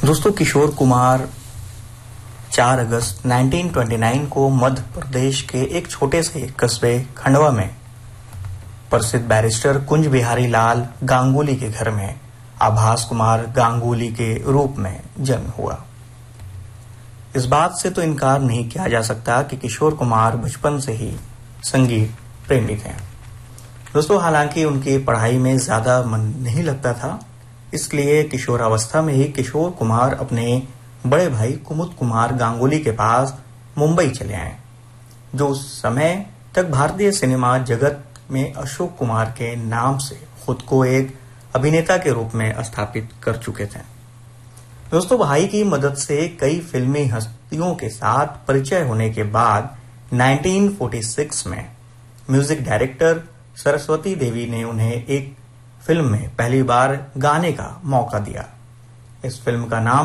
दोस्तों, किशोर कुमार 4 अगस्त 1929 को मध्य प्रदेश के एक छोटे से कस्बे खंडवा में प्रसिद्ध बैरिस्टर कुंज बिहारी लाल गांगुली के घर में आभास कुमार गांगुली के रूप में जन्म हुआ। इस बात से तो इनकार नहीं किया जा सकता कि किशोर कुमार बचपन से ही संगीत प्रेमी थे। दोस्तों, हालांकि उनकी पढ़ाई में ज्यादा मन नहीं लगता था, इसलिए किशोरावस्था में ही किशोर कुमार अपने बड़े भाई कुमुद कुमार गांगुली के पास मुंबई चले आए, जो उस समय तक भारतीय सिनेमा जगत में अशोक कुमार के नाम से खुद को एक अभिनेता के रूप में स्थापित कर चुके थे। दोस्तों, भाई की मदद से कई फिल्मी हस्तियों के साथ परिचय होने के बाद 1946 में म्यूजिक डायरेक्टर सरस्वती देवी ने उन्हें एक फिल्म में पहली बार गाने का मौका दिया। इस फिल्म का नाम